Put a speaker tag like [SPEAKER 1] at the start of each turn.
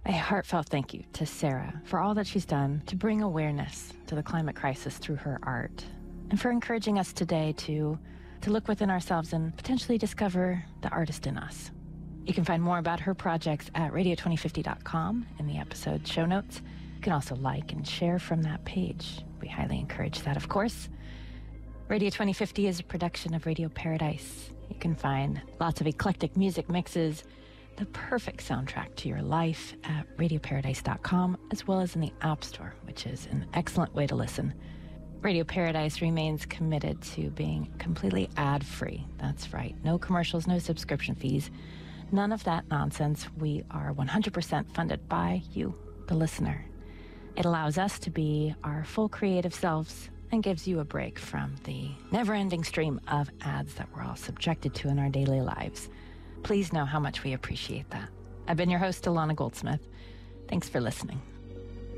[SPEAKER 1] A heartfelt thank you to Sarah for all that she's done to bring awareness to the climate crisis through her art, and for encouraging us today to look within ourselves and potentially discover the artist in us. You can find more about her projects at radio2050.com in the episode show notes. You can also like and share from that page. We highly encourage that, of course. Radio 2050 is a production of Radio Paradise. You can find lots of eclectic music mixes, the perfect soundtrack to your life at radioparadise.com, as well as in the App Store, which is an excellent way to listen. Radio Paradise remains committed to being completely ad-free. That's right. No commercials, no subscription fees, none of that nonsense. We are 100% funded by you, the listener. It allows us to be our full creative selves and gives you a break from the never-ending stream of ads that we're all subjected to in our daily lives. Please know how much we appreciate that. I've been your host, Ilana Goldsmith. Thanks for listening.